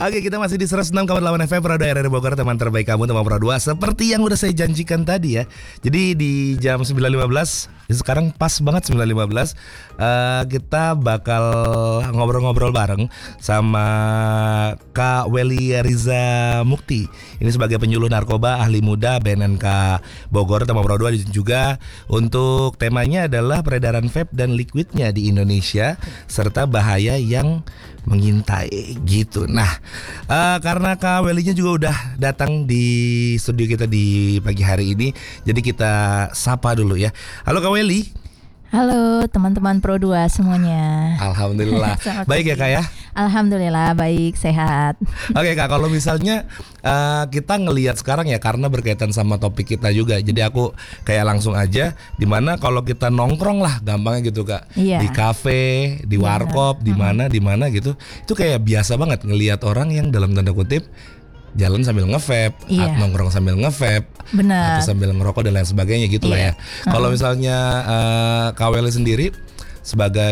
Oke, kita masih di 106,8 FM Pro 2 RRI Bogor, teman terbaik kamu, teman Pro 2. Seperti yang udah saya janjikan tadi ya. Jadi di jam 9.15, sekarang pas banget 9.15, kita bakal ngobrol-ngobrol bareng sama Kak Welly Riza Mukti. Ini sebagai penyuluh narkoba, ahli muda BNNK Bogor, teman Pro 2 juga. Untuk temanya adalah peredaran vape dan liquidnya di Indonesia serta bahaya yang mengintai gitu. Nah, karena Kak Welly-nya juga udah datang di studio kita di pagi hari ini, jadi kita sapa dulu ya. Halo Kak Welly. Halo teman-teman Pro 2 semuanya. Alhamdulillah. Baik ya Kak ya? Alhamdulillah baik, sehat. Oke Kak, kalau misalnya kita ngelihat sekarang ya, karena berkaitan sama topik kita juga, jadi aku kayak langsung aja, dimana kalau kita nongkrong lah gampangnya gitu Kak, Iya. di kafe, di warkop, di mana gitu, itu kayak biasa banget ngelihat orang yang dalam tanda kutip jalan sambil nge-vape, Iya. nongkrong sambil nge-vape, Benar. atau sambil ngerokok dan lain sebagainya gitu lah ya. Iya. Kalau misalnya Kak Welly sendiri sebagai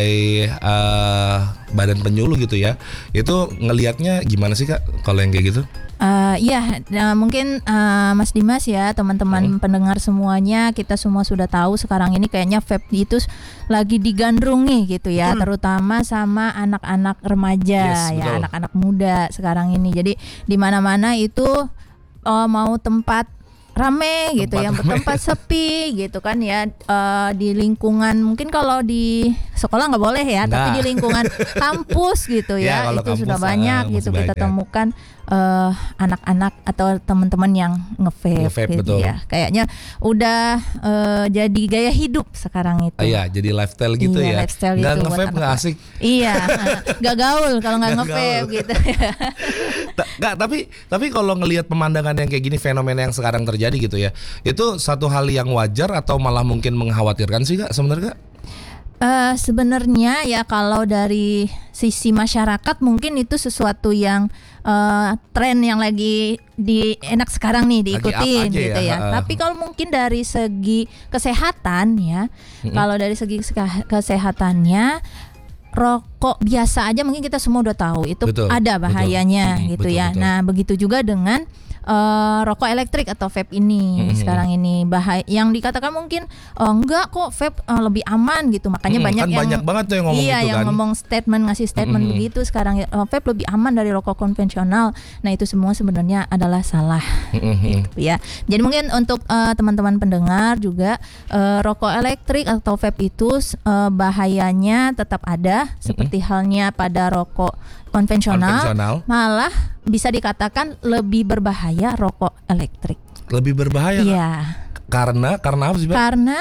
badan penyuluh gitu ya, itu ngelihatnya gimana sih Kak kalau yang kayak gitu? Iya, mungkin Mas Dimas ya, teman-teman pendengar semuanya, kita semua sudah tahu sekarang ini kayaknya vape itu lagi digandrungi gitu ya, terutama sama anak-anak remaja, Yes, ya, betul. anak-anak muda sekarang ini. Jadi di mana-mana itu mau tempat rame gitu ya, rame. tempat sepi gitu kan ya, di lingkungan, mungkin kalau di sekolah nggak boleh ya, tapi Nah. di lingkungan kampus gitu Ya, ya, kalau itu sudah kampus, banyak masih gitu kita banyak. temukan anak-anak atau teman-teman yang nge-vape Nge-vape, gitu betul. ya, kayaknya udah jadi gaya hidup sekarang itu. Iya, jadi lifestyle gitu Iya, ya. lifestyle Nggak gitu buat nge-vape nggak anak-anak. asik. Iya, nggak gaul kalau nggak Nggak nge-vape gaul. gitu. Nggak, tapi kalau ngelihat pemandangan yang kayak gini, fenomena yang sekarang terjadi gitu ya, itu satu hal yang wajar atau malah mungkin mengkhawatirkan sih Kak sebenarnya Kak? Sebenarnya ya kalau dari sisi masyarakat mungkin itu sesuatu yang tren yang lagi enak sekarang nih diikutin up aja gitu ya. ya. Tapi kalau mungkin dari segi kesehatan ya, kalau dari segi kesehatannya, rokok biasa aja mungkin kita semua udah tahu itu Betul, ada bahayanya betul. gitu Betul, ya. betul. Nah begitu juga dengan rokok elektrik atau vape ini sekarang ini bahaya, yang dikatakan mungkin enggak kok vape lebih aman gitu, makanya banyak kan yang banyak banget tuh yang ngomong iya gitu yang kan. ngomong ngasih statement begitu sekarang, vape lebih aman dari rokok konvensional. Nah itu semua sebenarnya adalah salah gitu ya. Jadi mungkin untuk teman-teman pendengar juga, rokok elektrik atau vape itu bahayanya tetap ada seperti halnya pada rokok konvensional, malah bisa dikatakan lebih berbahaya rokok elektrik. Lebih berbahaya Kak? Iya. Karena apa sih Mbak? Karena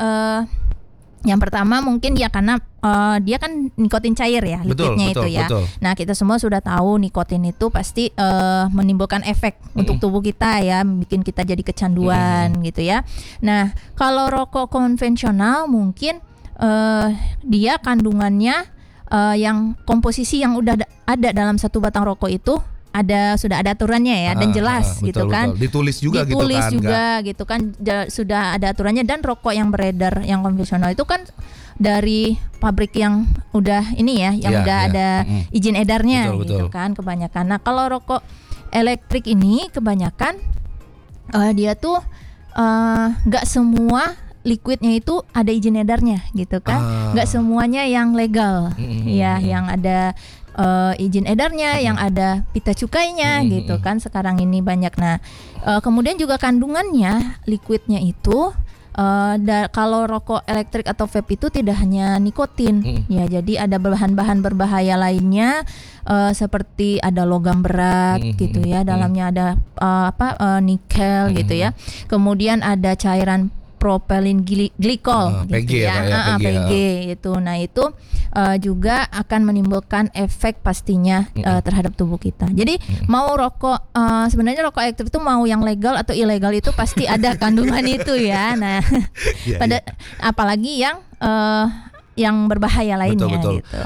yang pertama mungkin ya karena dia kan nikotin cair ya, Betul, liquidnya betul, itu ya. betul. Nah kita semua sudah tahu nikotin itu pasti menimbulkan efek untuk tubuh kita ya, bikin kita jadi kecanduan gitu ya. Nah kalau rokok konvensional mungkin dia kandungannya yang komposisi yang udah ada dalam satu batang rokok itu sudah ada aturannya ya, dan jelas betul, gitu kan. betul. Ditulis juga Ditulis gitu kan. juga gitu kan, sudah ada aturannya. Dan rokok yang beredar yang konvensional itu kan dari pabrik yang udah ini ya, yang Iya, udah iya. ada izin edarnya Betul, gitu betul. kan kebanyakan. Nah kalau rokok elektrik ini kebanyakan dia tuh nggak semua liquidnya itu ada izin edarnya gitu kan, nggak semuanya yang legal ya, yang ada izin edarnya, yang ada pita cukainya gitu kan sekarang ini banyak. Nah kemudian juga kandungannya liquidnya itu kalau rokok elektrik atau vape itu tidak hanya nikotin ya, jadi ada bahan-bahan berbahaya lainnya, seperti ada logam berat gitu ya, dalamnya ada nikel gitu ya, kemudian ada cairan propylene glikol PG gitu ya, Kak, ya, PG, PG itu. Nah itu juga akan menimbulkan efek pastinya terhadap tubuh kita. Jadi mau rokok sebenarnya rokok elektrik itu mau yang legal atau ilegal itu pasti ada kandungan itu ya. Nah Iya, pada apalagi yang berbahaya lainnya betul. gitu.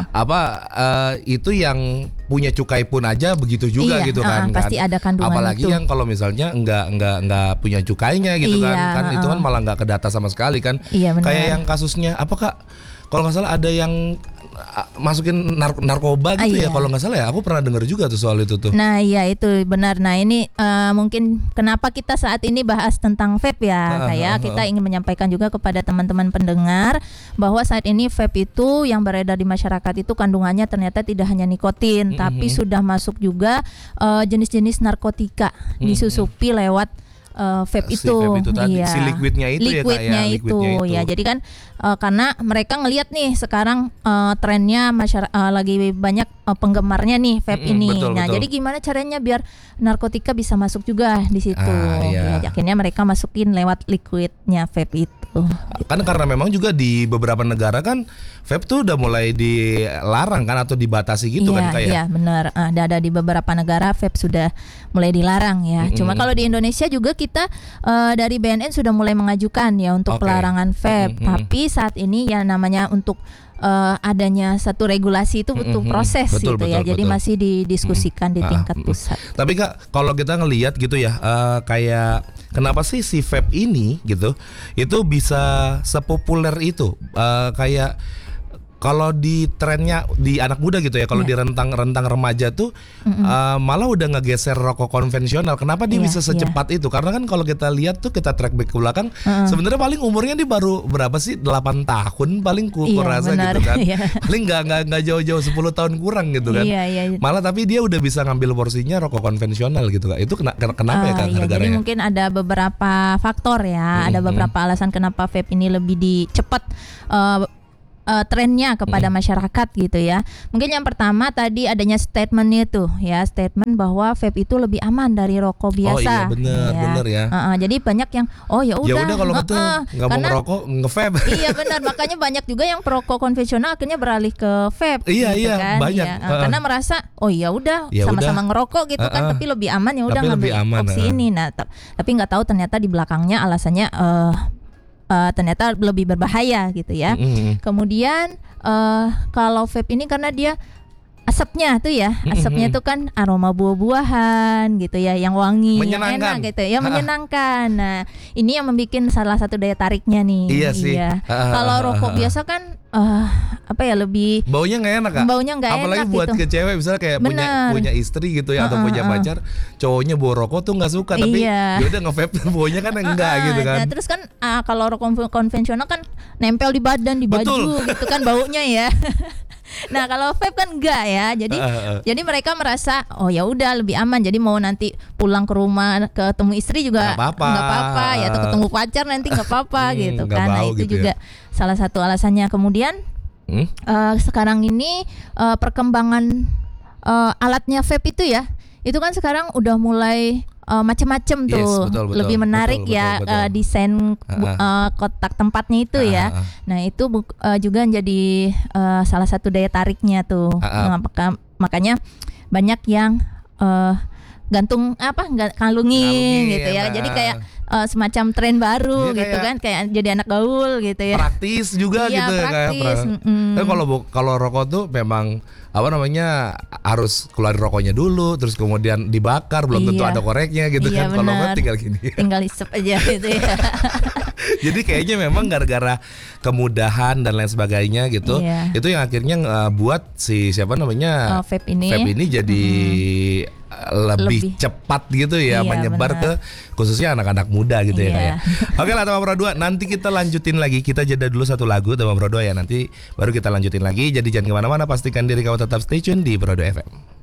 Itu yang punya cukai pun aja begitu juga Iya, gitu kan. pasti ada kandungan apalagi itu. yang kalau misalnya nggak punya cukainya gitu Iya, kan itu kan malah nggak kedata sama sekali kan. Iya, benar. Kayak yang kasusnya apa Kak? Kalau nggak salah ada yang masukin narkoba gitu ya iya. kalau nggak salah ya. Aku pernah dengar juga tuh soal itu tuh. Nah iya itu benar. Nah ini mungkin kenapa kita saat ini bahas tentang vape ya, kayak kita ingin menyampaikan juga kepada teman-teman pendengar bahwa saat ini vape itu yang beredar di masyarakat itu kandungannya ternyata tidak hanya nikotin, tapi sudah masuk juga jenis-jenis narkotika disusupi lewat vape Si itu, vape itu tadi, si liquidnya itu ya, Kak, ya, liquidnya itu, liquidnya itu. ya. Jadi kan karena mereka ngelihat nih sekarang trennya lagi banyak penggemarnya nih vape ini. Betul, Nah, betul. jadi gimana caranya biar narkotika bisa masuk juga di situ? Iya. Ya, akhirnya mereka masukin lewat liquidnya vape itu. Kan karena memang juga di beberapa negara kan vape tuh udah mulai dilarang kan atau dibatasi gitu kan kayak. Iya benar. Ada di beberapa negara vape sudah mulai dilarang ya. Cuma kalau di Indonesia juga kita dari BNN sudah mulai mengajukan ya untuk Oke. pelarangan vape. Tapi saat ini ya namanya untuk adanya satu regulasi itu butuh proses Betul, gitu ya. betul, Jadi betul. masih didiskusikan di tingkat pusat. Tapi Kak, kalau kita ngelihat gitu ya, kayak kenapa sih si vape ini gitu, itu bisa sepopuler itu, kayak kalau di trennya di anak muda gitu ya, kalau di rentang remaja tuh malah udah ngegeser rokok konvensional. Kenapa dia Iya, bisa secepat itu? Karena kan kalau kita lihat tuh, kita track back ke belakang, sebenarnya paling umurnya dia baru berapa sih? 8 tahun paling Iya, kurasa benar. gitu kan. Iya. Paling nggak jauh-jauh 10 tahun kurang gitu kan. Iya. Malah tapi dia udah bisa ngambil porsinya rokok konvensional gitu Kak. Itu kenapa ya Kak Iya, jadi gara-garanya? mungkin ada beberapa faktor ya, ada beberapa alasan kenapa vape ini lebih cepat trennya kepada masyarakat gitu ya. Mungkin yang pertama tadi adanya statementnya tuh ya, statement bahwa vape itu lebih aman dari rokok biasa. Oh iya bener ya. Jadi banyak yang Ya udah kalau gitu nggak mau karena ngerokok nge-vape. iya benar, makanya banyak juga yang perokok konvensional akhirnya beralih ke vape. Iya, gitu iya, kan. banyak. Iya, karena merasa oh ya udah Ya sama-sama udah. ngerokok gitu kan, tapi lebih aman ya udah Tapi ngambil lebih aman, opsi ini. Nah, tapi nggak tahu ternyata di belakangnya alasannya ternyata lebih berbahaya gitu ya. Kemudian kalau vape ini karena dia asapnya tuh ya, asapnya tuh kan aroma buah-buahan gitu ya, yang wangi, yang Menyenangkan. enak gitu ya, menyenangkan. Nah, ini yang membuat salah satu daya tariknya nih. Iya sih. Kalau rokok biasa kan apa ya, lebih Baunya nggak enak Kak. Baunya nggak Apalagi enak buat gitu. ke cewek misalnya kayak Bener. punya istri gitu ya, atau punya pacar, cowoknya bawa rokok tuh nggak suka, tapi Iya. ya udah nge-vape baunya kan enggak gitu kan. Nah, terus kan kalau rokok konvensional kan nempel di badan, di baju Betul. gitu kan baunya ya. Nah, kalau vape kan enggak ya. Jadi mereka merasa oh ya udah lebih aman. Jadi mau nanti pulang ke rumah ketemu istri juga Nggak apa-apa. nggak apa-apa ya, atau ketemu pacar nanti nggak apa-apa gitu nggak kan. Nah, bau itu gitu juga salah satu alasannya. Kemudian sekarang ini perkembangan alatnya vape itu ya, itu kan sekarang udah mulai macam-macam tuh. Yes, betul, lebih menarik betul, ya, betul. Desain kotak tempatnya itu ya. Nah itu juga menjadi salah satu daya tariknya tuh. Makanya banyak yang kalungin gitu ya. Jadi kayak semacam tren baru Iya, gitu kan, kayak jadi anak gaul gitu ya. Praktis juga Iya, gitu ya praktis. Kan kalau rokok tuh memang harus keluarin rokoknya dulu, terus kemudian dibakar, belum tentu Iya. ada koreknya gitu Iya, kan. Kalau benar. vape tinggal gini. Tinggal isep aja gitu ya. Jadi kayaknya memang gara-gara kemudahan dan lain sebagainya gitu, Iya. itu yang akhirnya buat si Vape ini. jadi lebih cepat gitu ya, Iya, menyebar benar. ke khususnya anak-anak muda gitu ya Iya. kayak. Oke lah teman Pro 2, nanti kita lanjutin lagi. Kita jeda dulu satu lagu teman Pro 2 ya, nanti baru kita lanjutin lagi. Jadi jangan kemana-mana, pastikan diri kamu tetap stay tune di Pro 2 FM.